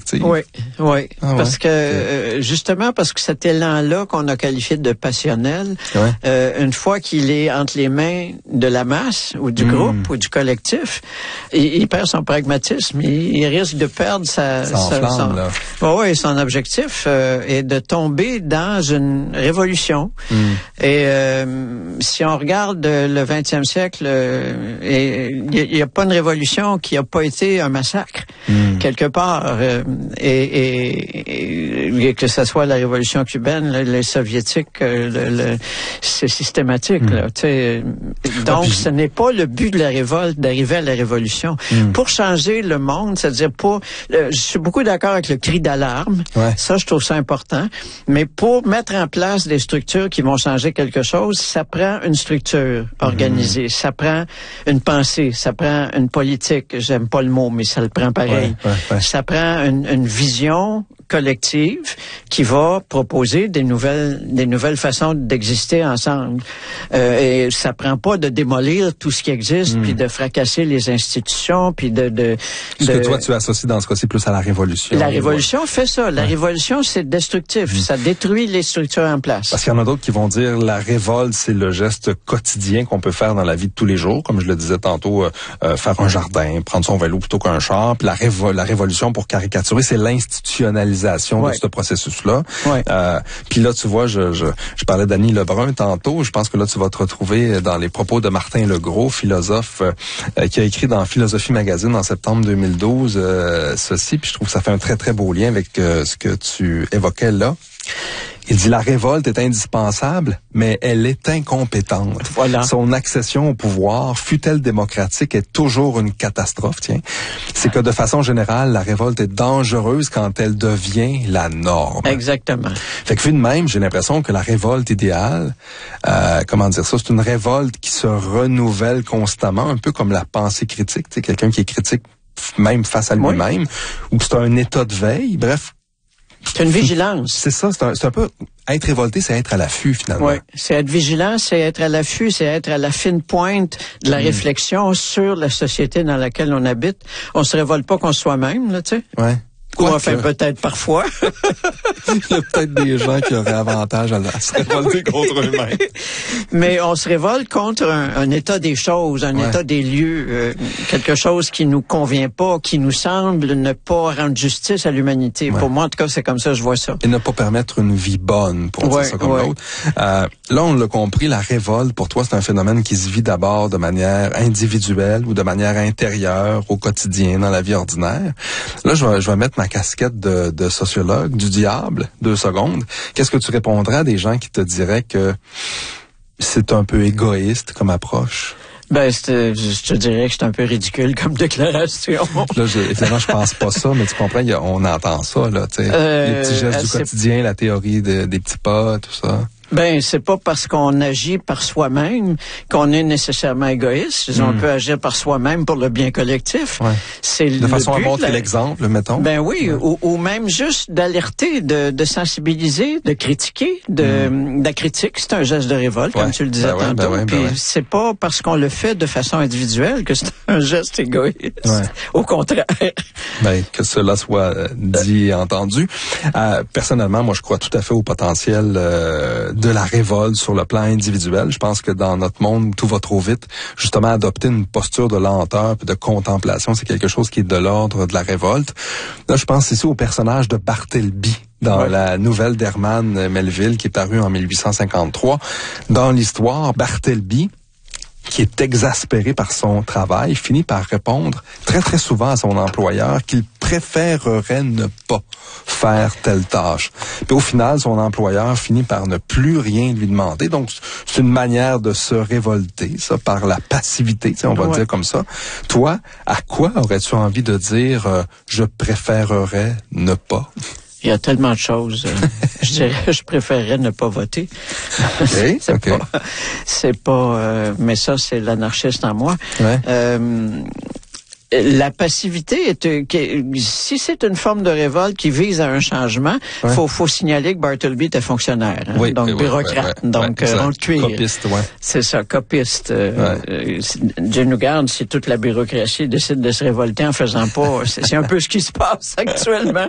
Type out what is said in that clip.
perspective. Oui. Parce ouais. que, justement, parce que cet élan-là qu'on a qualifié de passionnel, une fois qu'il est entre les mains de la masse, ou du groupe, ou du collectif, il perd son pragmatisme. Il risque de perdre son objectif est de tomber dans une révolution. Et si on regarde le 20e siècle, il n'y a pas une révolution qui n'a pas été un massacre, quelque part. Et que ce soit la révolution cubaine, les soviétiques, c'est systématique. Là, donc, ce n'est pas le but de la révolte d'arriver à la révolution. Pour changer le monde, c'est-à-dire je suis beaucoup d'accord avec le cri d'alarme. Ça, je trouve ça important. Mais pour mettre en place des structures qui vont changer quelque chose, ça prend une structure organisée. Ça prend une pensée. Ça prend une politique. J'aime pas le mot, mais ça le prend pareil. Ça prend une vision collective qui va proposer des nouvelles façons d'exister ensemble. Et ça prend pas de démolir tout ce qui existe, puis de fracasser les institutions, puis Ce que toi, tu associes dans ce cas-ci plus à la révolution. La révolution fait ça. La révolution, c'est destructif. Ça détruit les structures en place. Parce qu'il y en a d'autres qui vont dire la révolte, c'est le geste quotidien qu'on peut faire dans la vie de tous les jours. Comme je le disais tantôt, faire un jardin, prendre son vélo plutôt qu'un char. Puis la révolution, pour caricaturer, c'est l'institutionnalisation de ce processus-là. Puis là, tu vois, je parlais d'Annie Lebrun tantôt. Je pense que là, tu vas te retrouver dans les propos de Martin Legros, philosophe, qui a écrit dans Philosophie Magazine en septembre 2012 ceci. Puis je trouve que ça fait un très, très beau lien avec ce que tu évoquais là. Il dit la révolte est indispensable, mais elle est incompétente. Son accession au pouvoir, fût-elle démocratique, est toujours une catastrophe. C'est que de façon générale, la révolte est dangereuse quand elle devient la norme. Exactement. Fait que vu de même, j'ai l'impression que la révolte idéale, c'est une révolte qui se renouvelle constamment, un peu comme la pensée critique. Quelqu'un qui est critique même face à lui-même, ou que c'est un état de veille. Bref. C'est une vigilance. C'est ça, c'est un peu... Être révolté, c'est être à l'affût, finalement. Oui, c'est être vigilant, c'est être à l'affût, c'est être à la fine pointe de la réflexion sur la société dans laquelle on habite. On se révolte pas contre soi-même, là, tu sais. Peut-être parfois. Il y a peut-être des gens qui auraient avantage à se révolter contre eux-mêmes. Mais on se révolte contre un état des choses, un état des lieux, quelque chose qui nous convient pas, qui nous semble ne pas rendre justice à l'humanité. Pour moi, en tout cas, c'est comme ça que je vois ça. Et ne pas permettre une vie bonne, pour dire ça comme l'autre. Là, on l'a compris, la révolte, pour toi, c'est un phénomène qui se vit d'abord de manière individuelle ou de manière intérieure, au quotidien, dans la vie ordinaire. Là, je vais mettre ma casquette de sociologue, du diable, 2 secondes. Qu'est-ce que tu répondrais à des gens qui te diraient que c'est un peu égoïste comme approche? Je te dirais que c'est un peu ridicule comme déclaration. Là, évidemment, je pense pas ça, mais tu comprends, on entend ça, là, tu sais. Les petits gestes du quotidien, la théorie des petits pas, tout ça. C'est pas parce qu'on agit par soi-même qu'on est nécessairement égoïste. On peut agir par soi-même pour le bien collectif. C'est de façon à montrer l'exemple, mettons. Ou même juste d'alerter, de sensibiliser, de critiquer, la critique, c'est un geste de révolte, comme tu le disais tantôt. Puis c'est pas parce qu'on le fait de façon individuelle que c'est un geste égoïste. Au contraire. Que cela soit dit et entendu. Personnellement, moi, je crois tout à fait au potentiel de la révolte sur le plan individuel. Je pense que dans notre monde, tout va trop vite. Justement, adopter une posture de lenteur et de contemplation, c'est quelque chose qui est de l'ordre de la révolte. Là, je pense ici au personnage de Bartleby dans la nouvelle d'Herman Melville qui est parue en 1853. Dans l'histoire, Bartleby, qui est exaspéré par son travail, finit par répondre très, très souvent à son employeur qu'il préférerait ne pas faire telle tâche. Puis au final, son employeur finit par ne plus rien lui demander. Donc, c'est une manière de se révolter, ça, par la passivité, on va dire comme ça. Toi, à quoi aurais-tu envie de dire « je préférerais ne pas » ? Il y a tellement de choses. Je dirais, je préférerais ne pas voter. C'est pas, mais ça, c'est l'anarchiste en moi. La passivité si c'est une forme de révolte qui vise à un changement, faut signaler que Bartleby était fonctionnaire, donc bureaucrate, donc rond de cuir. Copiste, c'est ça, copiste. Dieu nous garde si toute la bureaucratie décide de se révolter en faisant pas. C'est un peu ce qui se passe actuellement.